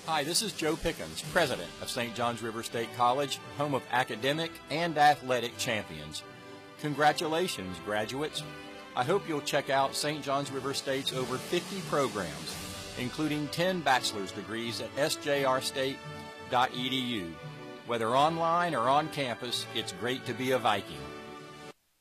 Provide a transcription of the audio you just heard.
Hi, this is Joe Pickens, President of St. John's River State College, home of academic and athletic champions. Congratulations, graduates. I hope you'll check out St. John's River State's over 50 programs, including 10 bachelor's degrees at sjrstate.edu. Whether online or on campus, it's great to be a Viking.